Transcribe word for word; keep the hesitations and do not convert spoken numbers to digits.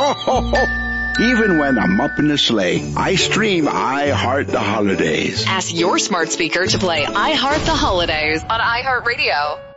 Even when I'm up in the sleigh, I stream I Heart the Holidays. Ask your smart speaker to play I Heart the Holidays on iHeartRadio.